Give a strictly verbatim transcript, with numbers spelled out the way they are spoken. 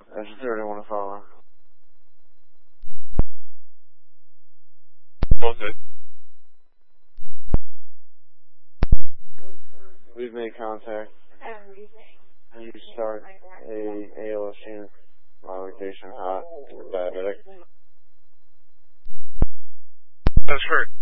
That's thirty one to follow. Okay. We've made contact. You start a A L S unit. My location hot. Diabetic. That's correct.